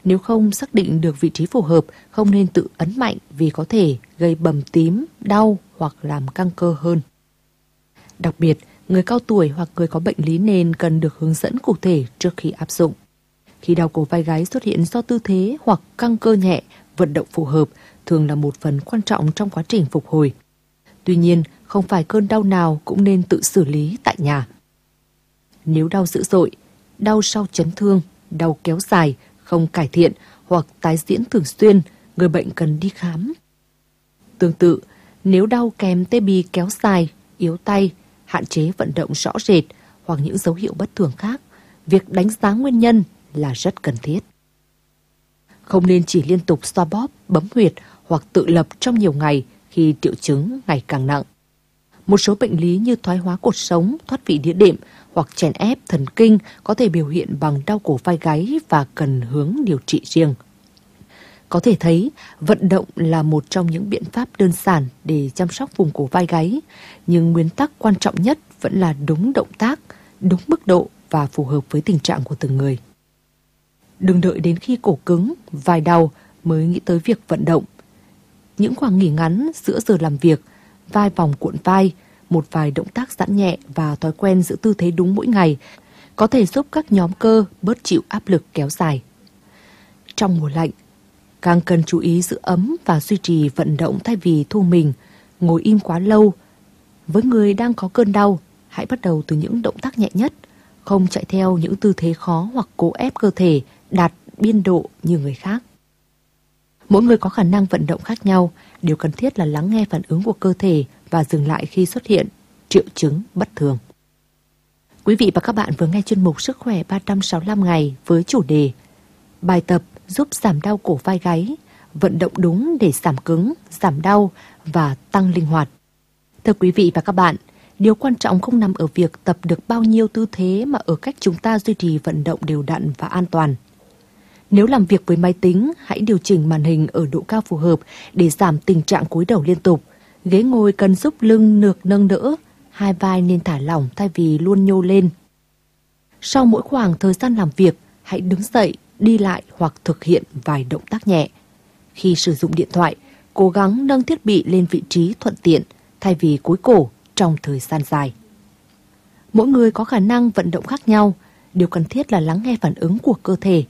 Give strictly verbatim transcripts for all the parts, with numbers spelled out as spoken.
Nếu không xác định được vị trí phù hợp, không nên tự ấn mạnh vì có thể gây bầm tím, đau hoặc làm căng cơ hơn. Đặc biệt, người cao tuổi hoặc người có bệnh lý nền cần được hướng dẫn cụ thể trước khi áp dụng. Khi đau cổ vai gáy xuất hiện do tư thế hoặc căng cơ nhẹ, vận động phù hợp thường là một phần quan trọng trong quá trình phục hồi. Tuy nhiên, không phải cơn đau nào cũng nên tự xử lý tại nhà. Nếu đau dữ dội, đau sau chấn thương, đau kéo dài, không cải thiện hoặc tái diễn thường xuyên, người bệnh cần đi khám. Tương tự, nếu đau kèm tê bì kéo dài, yếu tay, hạn chế vận động rõ rệt hoặc những dấu hiệu bất thường khác, việc đánh giá nguyên nhân là rất cần thiết. Không nên chỉ liên tục xoa bóp, bấm huyệt hoặc tự lập trong nhiều ngày khi triệu chứng ngày càng nặng. Một số bệnh lý như thoái hóa cột sống, thoát vị đĩa đệm hoặc chèn ép thần kinh có thể biểu hiện bằng đau cổ vai gáy và cần hướng điều trị riêng. Có thể thấy, vận động là một trong những biện pháp đơn giản để chăm sóc vùng cổ vai gáy, nhưng nguyên tắc quan trọng nhất vẫn là đúng động tác, đúng mức độ và phù hợp với tình trạng của từng người. Đừng đợi đến khi cổ cứng, vai đau mới nghĩ tới việc vận động. Những khoảng nghỉ ngắn giữa giờ làm việc, vai vòng cuộn vai, một vài động tác giãn nhẹ và thói quen giữ tư thế đúng mỗi ngày có thể giúp các nhóm cơ bớt chịu áp lực kéo dài. Trong mùa lạnh, càng cần chú ý giữ ấm và duy trì vận động thay vì thu mình, ngồi im quá lâu. Với người đang có cơn đau, hãy bắt đầu từ những động tác nhẹ nhất, không chạy theo những tư thế khó hoặc cố ép cơ thể đạt biên độ như người khác. Mỗi người có khả năng vận động khác nhau, điều cần thiết là lắng nghe phản ứng của cơ thể và dừng lại khi xuất hiện triệu chứng bất thường. Quý vị và các bạn vừa nghe chuyên mục Sức khỏe ba trăm sáu mươi lăm ngày với chủ đề bài tập giúp giảm đau cổ vai gáy, vận động đúng để giảm cứng, giảm đau và tăng linh hoạt. Thưa quý vị và các bạn, điều quan trọng không nằm ở việc tập được bao nhiêu tư thế mà ở cách chúng ta duy trì vận động đều đặn và an toàn. Nếu làm việc với máy tính, hãy điều chỉnh màn hình ở độ cao phù hợp để giảm tình trạng cúi đầu liên tục. Ghế ngồi cần giúp lưng được nâng đỡ, hai vai nên thả lỏng thay vì luôn nhô lên. Sau mỗi khoảng thời gian làm việc, hãy đứng dậy, đi lại hoặc thực hiện vài động tác nhẹ. Khi sử dụng điện thoại, cố gắng nâng thiết bị lên vị trí thuận tiện thay vì cúi cổ trong thời gian dài. Mỗi người có khả năng vận động khác nhau, điều cần thiết là lắng nghe phản ứng của cơ thể.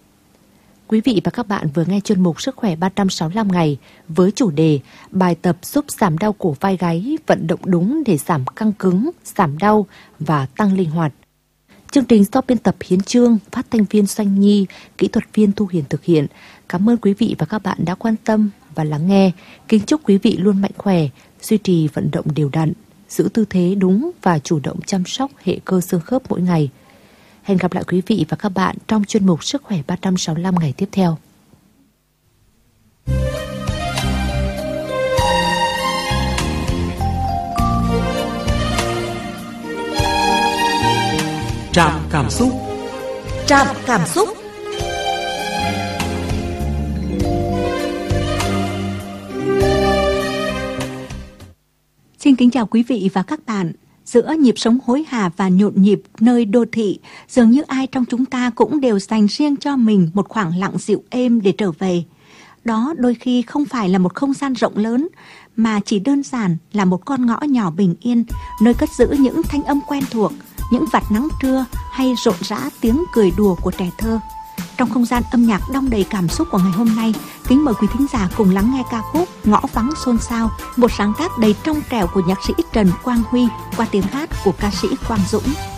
Quý vị và các bạn vừa nghe chuyên mục Sức khỏe ba trăm sáu mươi lăm ngày với chủ đề bài tập giúp giảm đau cổ vai gáy, vận động đúng để giảm căng cứng, giảm đau và tăng linh hoạt. Chương trình do biên tập Hiến Trương, phát thanh viên Doanh Nhi, kỹ thuật viên Thu Hiền thực hiện. Cảm ơn quý vị và các bạn đã quan tâm và lắng nghe. Kính chúc quý vị luôn mạnh khỏe, duy trì vận động đều đặn, giữ tư thế đúng và chủ động chăm sóc hệ cơ xương khớp mỗi ngày. Hẹn gặp lại quý vị và các bạn trong chuyên mục Sức khỏe ba trăm sáu mươi lăm ngày tiếp theo. Trạm cảm xúc. Trạm cảm xúc. Xin kính chào quý vị và các bạn. Giữa nhịp sống hối hả và nhộn nhịp nơi đô thị, dường như ai trong chúng ta cũng đều dành riêng cho mình một khoảng lặng dịu êm để trở về. Đó đôi khi không phải là một không gian rộng lớn, mà chỉ đơn giản là một con ngõ nhỏ bình yên, nơi cất giữ những thanh âm quen thuộc, những vạt nắng trưa hay rộn rã tiếng cười đùa của trẻ thơ. Trong không gian âm nhạc đong đầy cảm xúc của ngày hôm nay, kính mời quý thính giả cùng lắng nghe ca khúc Ngõ vắng xôn xao, một sáng tác đầy trong trẻo của nhạc sĩ Trần Quang Huy qua tiếng hát của ca sĩ Quang Dũng.